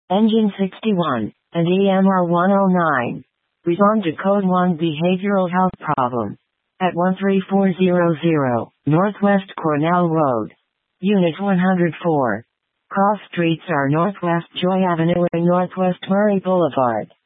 Engine 61, and EMR 109. Respond to Code 1 behavioral health problem. At 13400, Northwest Cornell Road. Unit 104. Cross streets are Northwest Joy Avenue and Northwest Murray Boulevard.